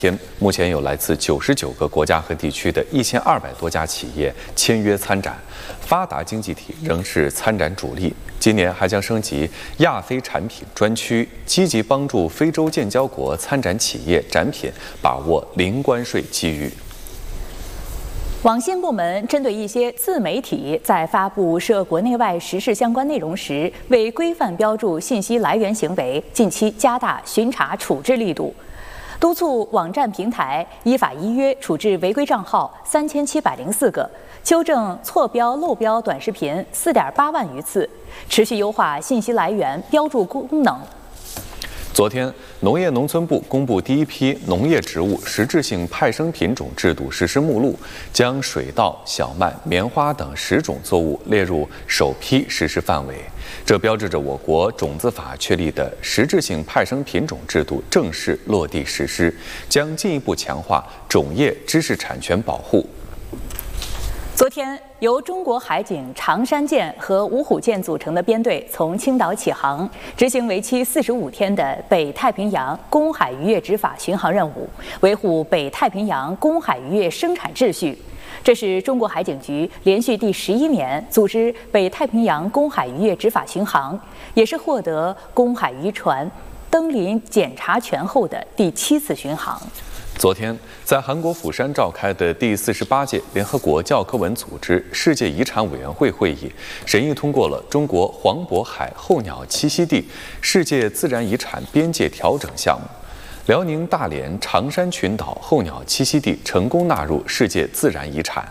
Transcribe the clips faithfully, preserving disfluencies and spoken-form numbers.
天，目前有来自九十九个国家和地区的一千二百多家企业签约参展，发达经济体仍是参展主力。今年还将升级亚非产品专区，积极帮助非洲建交国参展企业展品把握零关税机遇。 网信部门针对一些自媒体在发布涉国内外时事相关内容时，未规范标注信息来源行为，近期加大巡查处置力度，督促网站平台依法依约处置违规账号三千七百零四个，纠正错标漏标短视频四点八万余次，持续优化信息来源标注功能。 昨天，农业农村部公布第一批农业植物实质性派生品种制度实施目录，将水稻、小麦、棉花等十种作物列入首批实施范围。这标志着我国种子法确立的实质性派生品种制度正式落地实施，将进一步强化种业知识产权保护。 昨天，由中国海警长山舰和五虎舰组成的编队从青岛起航，执行为期四十五天的北太平洋公海渔业执法巡航任务，维护北太平洋公海渔业生产秩序。这是中国海警局连续第十一年组织北太平洋公海渔业执法巡航，也是获得公海渔船登临检查权后的第七次巡航。 昨天，在韩国釜山召开的第四十八届联合国教科文组织世界遗产委员会会议，审议通过了中国黄渤海候鸟栖息地世界自然遗产边界调整项目，辽宁大连长山群岛候鸟栖息地成功纳入世界自然遗产。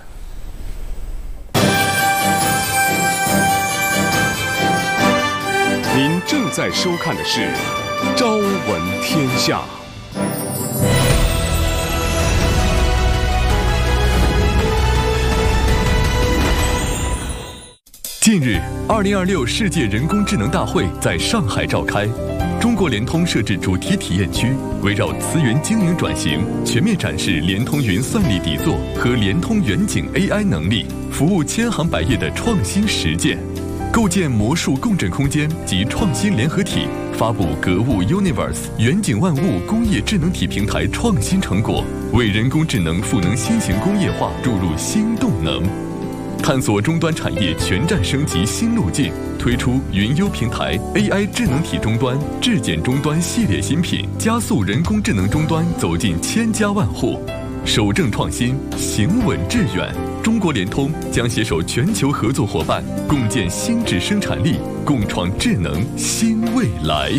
您正在收看的是《朝闻天下》。 近日，二零二六世界人工智能大会在上海召开。中国联通设置主题体验区，围绕磁云经营转型，全面展示联通云算力底座和联通远景 A I 能力，服务千行百业的创新实践，构建魔术共振空间及创新联合体，发布格物 Universe 远景万物工业智能体平台创新成果，为人工智能赋能新型工业化注入新动能。 探索终端产业全站升级新路径，推出云优平台 A I 智能体终端、质检终端系列新品，加速人工智能终端走进千家万户。守正创新，行稳致远。中国联通将携手全球合作伙伴，共建新质生产力，共创智能新未来。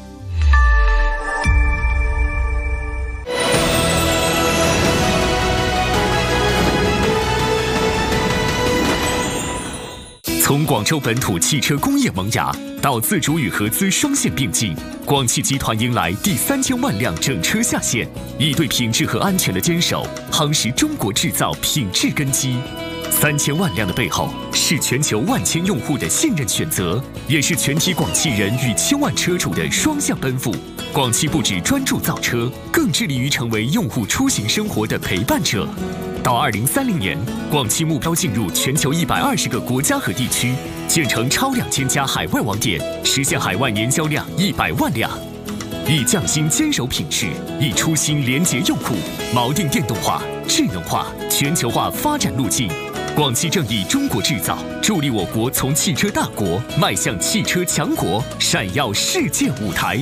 从广州本土汽车工业萌芽到自主与合资双线并进，广汽集团迎来第三千万辆整车下线，以对品质和安全的坚守夯实中国制造品质根基。三千万辆的背后，是全球万千用户的信任选择，也是全体广汽人与千万车主的双向奔赴。广汽不只专注造车，更致力于成为用户出行生活的陪伴者。 到二零三零年，广汽目标进入全球一百二十个国家和地区，建成超两千家海外网点，实现海外年销量一百万辆。以匠心坚守品质，以初心连结用户，锚定电动化、智能化、全球化发展路径。广汽正以中国制造助力我国从汽车大国迈向汽车强国，闪耀世界舞台。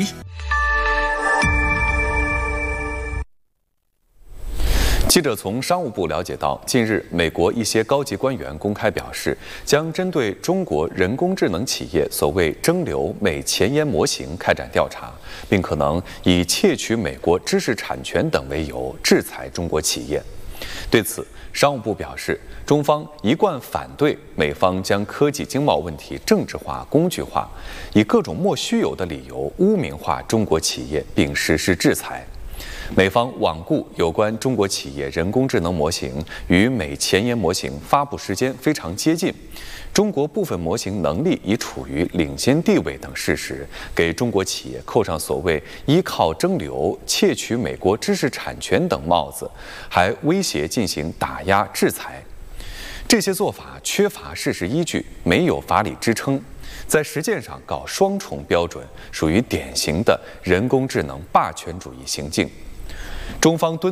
记者从商务部了解到，近日美国一些高级官员公开表示，将针对中国人工智能企业所谓蒸馏美前沿模型开展调查，并可能以窃取美国知识产权等为由制裁中国企业。对此，商务部表示，中方一贯反对美方将科技经贸问题政治化、工具化，以各种莫须有的理由污名化中国企业，并实施制裁。 美方罔顾有关中国企业人工智能模型与美前沿模型发布时间非常接近，中国部分模型能力已处于领先地位等事实，给中国企业扣上所谓依靠蒸馏窃取美国知识产权等帽子，还威胁进行打压制裁。这些做法缺乏事实依据，没有法理支撑，在实践上搞双重标准，属于典型的人工智能霸权主义行径。 中方敦